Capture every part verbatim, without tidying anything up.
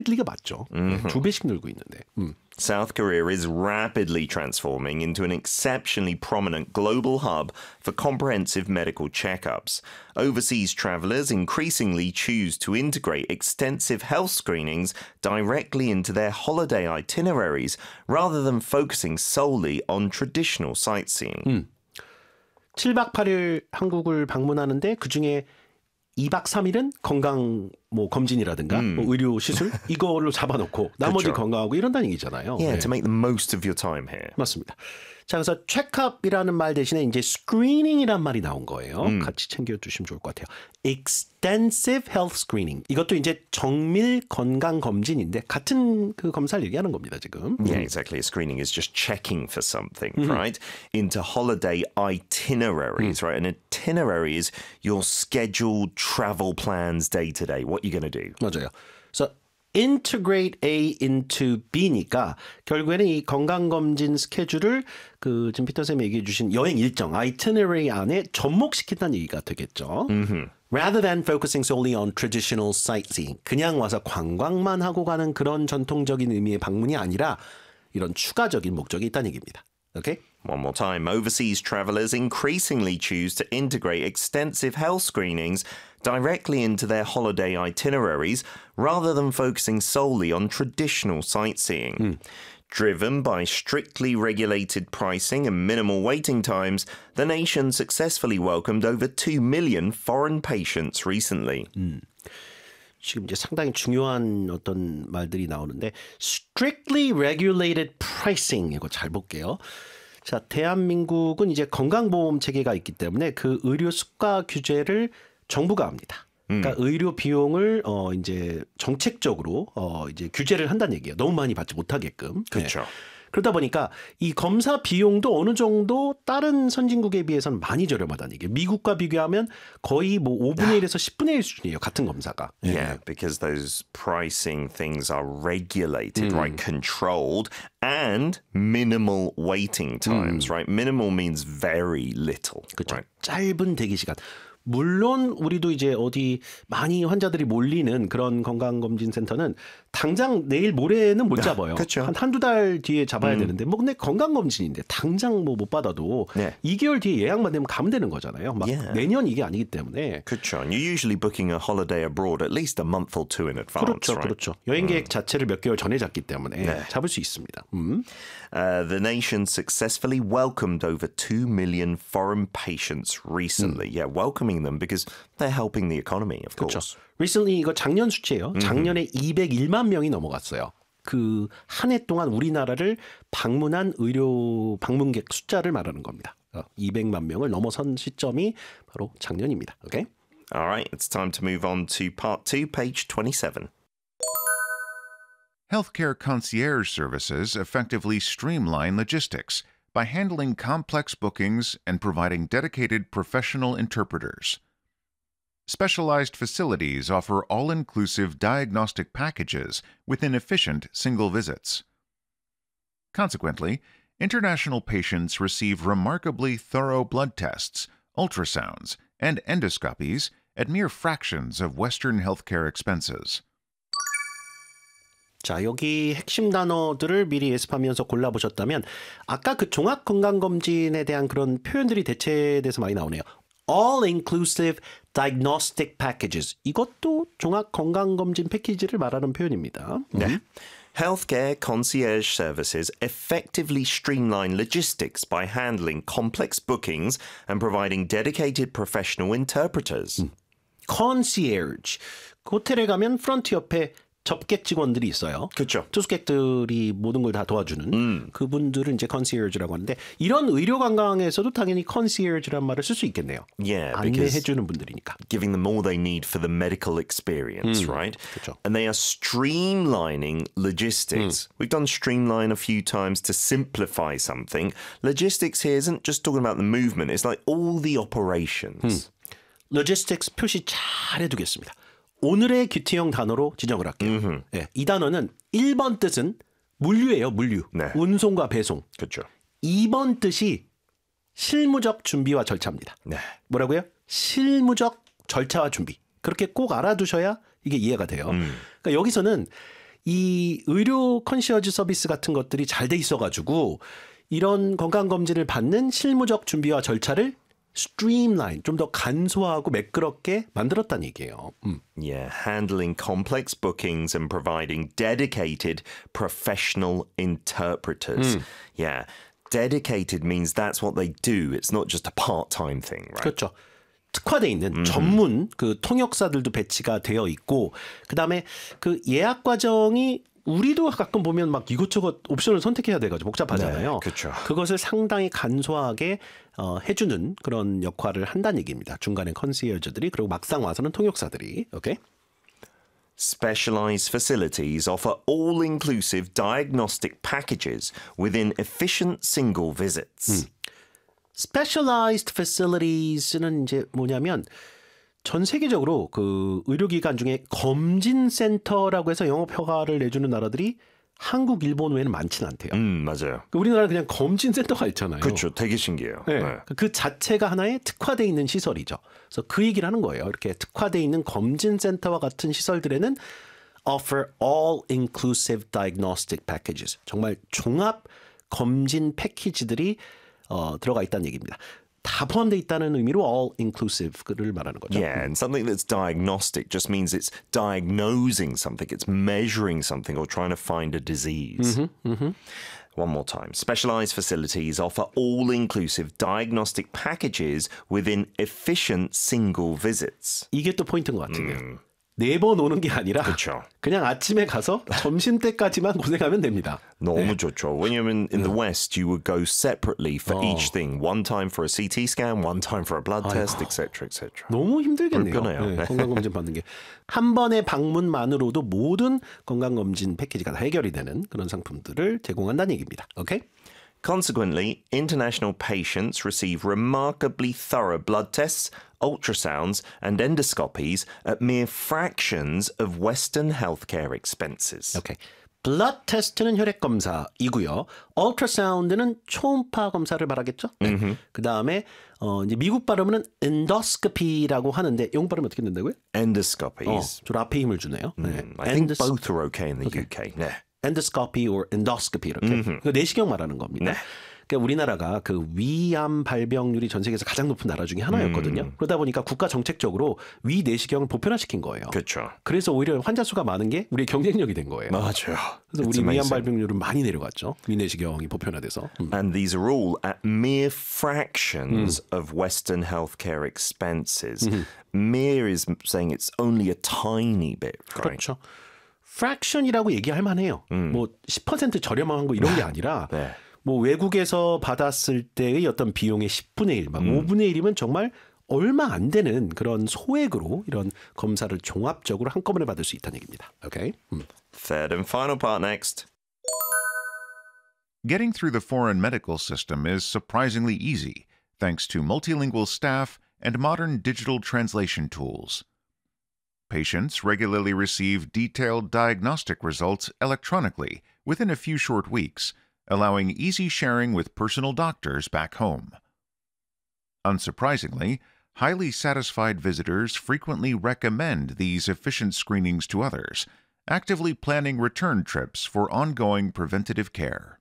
리가 맞죠. Mm-hmm. 네, 두 배씩 늘고 있는데. 음. South Korea is rapidly transforming into an exceptionally prominent global hub for comprehensive medical checkups. Overseas travelers increasingly choose to integrate extensive health screenings directly into their holiday itineraries rather than focusing solely on traditional sightseeing. 음. 칠 박 팔 일 한국을 방문하는데 그중에 이 박 삼 일은 건강 뭐 검진이라든가 음. 뭐 의료 시술 이걸로 잡아놓고 나머지 그렇죠. 건강하고 이런다는 얘기잖아요. Yeah, 네. to make the most of your time here. 맞습니다. 자, 그래서 체크업이라는 말 대신에 이제 스크리닝이란 말이 나온 거예요. 음. 같이 챙겨주시면 좋을 것 같아요. Extensive health screening. 이것도 이제 정밀 건강 검진인데 같은 그 검사를 얘기하는 겁니다, 지금. Yeah, exactly. A screening is just checking for something, mm-hmm. right? Into holiday itineraries, mm. right? An itinerary is your scheduled travel plans day to day. What you're going to do. 맞아요. 그래서 integrate A into B니까 결국에는 이 건강검진 스케줄을 그 지금 피터 쌤이 얘기해 주신 여행 일정, itinerary 안에 접목시킨다는 얘기가 되겠죠. Mm-hmm. Rather than focusing solely on traditional sightseeing. 그냥 와서 관광만 하고 가는 그런 전통적인 의미의 방문이 아니라 이런 추가적인 목적이 있다는 얘기입니다. Okay? One more time. Overseas travelers increasingly choose to integrate extensive health screenings directly into their holiday itineraries rather than focusing solely on traditional sightseeing. Mm. Driven by strictly regulated pricing and minimal waiting times, the nation successfully welcomed over two million foreign patients recently. 음. 지금 이제 상당히 중요한 어떤 말들이 나오는데 strictly regulated pricing 이거 잘 볼게요. 자, 대한민국은 이제 건강보험 체계가 있기 때문에 그 의료 수가 규제를 정부가 합니다. 그러니까 음. 의료 비용을 어 이제 정책적으로 어 이제 규제를 한다는 얘기예요. 너무 많이 받지 못하게끔. 그렇죠. 네. 그러다 보니까 이 검사 비용도 어느 정도 다른 선진국에 비해서는 많이 저렴하다는 얘기예요. 미국과 비교하면 거의 뭐 오분의 일에서 십분의 일 수준이에요. 같은 검사가. Yeah, because those pricing things are regulated, 음. right? Controlled and minimal waiting times, 음. right? Minimal means very little. 그렇죠. Right? 짧은 대기 시간. 물론 우리도 이제 어디 많이 환자들이 몰리는 그런 건강검진센터는 당장 내일 모레는 못 잡아요. 그렇죠. 한 한두 달 뒤에 잡아야 음. 되는데 뭐 근데 건강검진인데 당장 뭐 못 받아도 네. 이 개월 뒤에 예약만 되면 가면 되는 거잖아요. 막 Yeah. 내년 이게 아니기 때문에. 그렇죠. And you're usually booking a holiday abroad at least a month or two in advance. 그렇죠. right? 그렇죠. 여행 계획 음. 자체를 몇 개월 전에 잡기 때문에 네. 잡을 수 있습니다. 음. Uh, the nation successfully welcomed over two million foreign patients recently. 음. Yeah, welcoming them because they're helping the economy, of 그렇죠. course. Recently 이거 작년 수치예요. 작년에 음. 이백일만 명이 넘어갔어요. 그 한 해 동안 우리나라를 방문한 의료 방문객 숫자를 말하는 겁니다. 이백만 명을 넘어선 시점이 바로 작년입니다. Okay? All right, it's time to move on to part two, page twenty-seven. Healthcare concierge services effectively streamline logistics by handling complex bookings and providing dedicated professional interpreters. Specialized facilities offer all-inclusive diagnostic packages within efficient single visits. Consequently, international patients receive remarkably thorough blood tests, ultrasounds, and endoscopies at mere fractions of Western healthcare expenses. 자, 여기 핵심 단어들을 미리 예습하면서 골라보셨다면 아까 그 종합건강검진에 대한 그런 표현들이 대체돼서 많이 나오네요. All-inclusive diagnostic packages. 이것도 종합건강검진 패키지를 말하는 표현입니다. 네. Healthcare concierge services effectively streamline logistics by handling complex bookings and providing dedicated professional interpreters. 음. concierge. 그 호텔에 가면 프런트 옆에 접객 직원들이 있어요. 그렇죠. 투숙객들이 모든 걸 다 도와주는 음. 그분들은 이제 concierge라고 하는데 이런 의료 관광에서도 당연히 concierge란 말을 쓸 수 있겠네요. Yeah, 안내해주는 분들이니까. Giving them all they need for the medical experience, 음. right? 그렇죠. And they are streamlining logistics. 음. We've done streamline a few times to simplify something. Logistics here isn't just talking about the movement. It's like all the operations. 음. logistics 표시 잘 해두겠습니다. 오늘의 큐티형 단어로 지정을 할게요. 네, 이 단어는 일 번 뜻은 물류예요. 물류. 네. 운송과 배송. 그렇죠. 이 번 뜻이 실무적 준비와 절차입니다. 네. 뭐라고요? 실무적 절차와 준비. 그렇게 꼭 알아두셔야 이게 이해가 돼요. 음. 그러니까 여기서는 이 의료 컨시어지 서비스 같은 것들이 잘 돼 있어가지고 이런 건강검진을 받는 실무적 준비와 절차를 streamline, 좀 더 간소하고 매끄럽게 만들었다는 얘기예요. 음. Yeah, handling complex bookings and providing dedicated professional interpreters. Yeah, dedicated means that's what they do. It's not just a part-time thing, right? 그렇죠. 특화돼 있는 전문 그 통역사들도 배치가 되어 있고, 그다음에 그 예약 과정이 우리도 가끔 보면 막 이것저것 옵션을 선택해야 돼가지고 복잡하잖아요. 네, 그렇죠. 그것을 상당히 간소하게 어, 해주는 그런 역할을 한다는 얘기입니다. 중간에 컨시어저들이, 그리고 막상 와서는 통역사들이. 오케이. Specialized facilities offer all-inclusive diagnostic packages within efficient single visits. Specialized facilities는 이제 뭐냐면 전 세계적으로 그 의료기관 중에 검진센터라고 해서 영업 허가를 내주는 나라들이 한국, 일본 외에는 많지는 않대요. 음, 맞아요. 우리나라는 그냥 검진센터가 있잖아요. 그렇죠. 되게 신기해요. 네. 네. 그 자체가 하나의 특화되어 있는 시설이죠. 그래서 그 얘기를 하는 거예요. 이렇게 특화되어 있는 검진센터와 같은 시설들에는 offer all-inclusive diagnostic packages. 정말 종합 검진 패키지들이 어, 들어가 있다는 얘기입니다. 다 포함되어 있다는 의미로 all-inclusive를 말하는 거죠. Yeah, and something that's diagnostic just means it's diagnosing something, it's measuring something or trying to find a disease. Mm-hmm, mm-hmm. One more time. Specialized facilities offer all-inclusive diagnostic packages within efficient single visits. 이게 또 포인트인 것 같은데요. 음. 네 번 오는 게 아니라 그쵸. 그냥 아침에 가서 점심 때까지만 고생하면 됩니다. 너무 네. 좋죠. 왜냐면 in the West you would go separately for 어. each thing. One time for a C T scan, one time for a blood 아이고. test, et cetera, et cetera. 너무 힘들겠네요. 불편해요. 네, 건강검진 받는 게. 한 번의 방문만으로도 모든 건강검진 패키지가 다 해결이 되는 그런 상품들을 제공한다는 얘기입니다. 오케이? Consequently, international patients receive remarkably thorough blood tests, ultrasounds, and endoscopies at mere fractions of Western healthcare expenses. 오케이. 블러드 테스트는 혈액 검사이고요. ultrasound는 초음파 검사를 말하겠죠. 네. 그 다음에 어, 이제 미국 발음은 endoscopy라고 하는데 영국 발음 어떻게 된다고요? Endoscopies. 어, 저 앞에 힘을 주네요. 네. Mm, I think Endos- both are okay in the Okay. U K. 네. endoscopy or endoscopy 이렇게 그 내시경 말하는 겁니다. 네. 그러니까 우리나라가 그 위암 발병률이 전 세계에서 가장 높은 나라 중에 하나였거든요. 음. 그러다 보니까 국가 정책적으로 위 내시경을 보편화시킨 거예요. 그렇죠. 그래서 오히려 환자 수가 많은 게 우리의 경쟁력이 된 거예요. 맞아요. 그래서 It's 우리 위암 amazing. 발병률은 많이 내려갔죠. 위 내시경이 보편화돼서. 음. And these are all at mere fractions of Western healthcare expenses. Mere is saying it's only a tiny bit, right? 그렇죠. fraction이라고 얘기할 만해요. 음. 뭐 십 퍼센트 저렴한 거 이런 게 아니라 네. 뭐 외국에서 받았을 때의 어떤 비용의 십분의 일, 막 오분의 일이면 정말 얼마 안 되는 그런 소액으로 이런 검사를 종합적으로 한꺼번에 받을 수 있다는 얘기입니다. 오케이. 음. Third and final part next. Getting through the foreign medical system is surprisingly easy, thanks to multilingual staff and modern digital translation tools. Patients regularly receive detailed diagnostic results electronically within a few short weeks, allowing easy sharing with personal doctors back home. Unsurprisingly, highly satisfied visitors frequently recommend these efficient screenings to others, actively planning return trips for ongoing preventative care.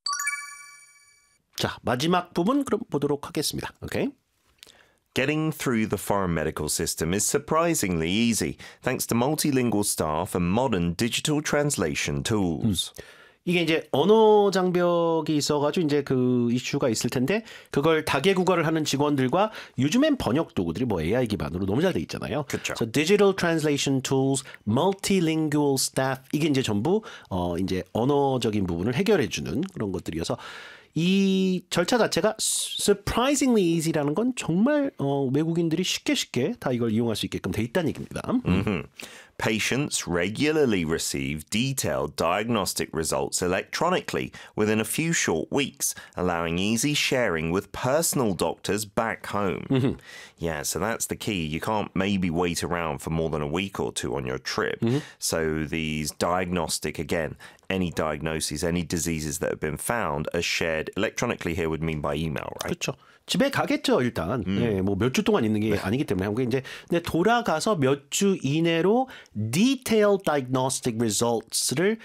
자, 마지막 부분 그럼 보도록 하겠습니다. 오케이. Getting through the foreign medical system is surprisingly easy, thanks to multilingual staff and modern digital translation tools. 이게 이제 언어 장벽이 있어가지고 이제 그 이슈가 있을 텐데 그걸 다계국어를 하는 직원들과 요즘엔 번역 도구들이 뭐 에이아이 기반으로 너무 잘 돼 있잖아요. 그렇죠. 그래서 digital translation tools, multilingual staff 이게 이제 전부 어 이제 언어적인 부분을 해결해주는 그런 것들이어서 이 절차 자체가 surprisingly easy라는 건 정말 어, 외국인들이 쉽게 쉽게 다 이걸 이용할 수 있게끔 돼 있다는 얘기입니다. Mm-hmm. Patients regularly receive detailed diagnostic results electronically within a few short weeks, allowing easy sharing with personal doctors back home. Mm-hmm. Yeah, so that's the key. You can't maybe wait around for more than a week or two on your trip. Mm-hmm. So these diagnostic, again, any diagnoses, any diseases that have been found are shared electronically here would mean by email, right? 그렇죠. 집에 가겠죠 일단. 음. 네, 뭐 몇 주 동안 있는 게 아니기 때문에 한국에 이제 근데 돌아가서 몇 주 이내로 detailed diagnostic results를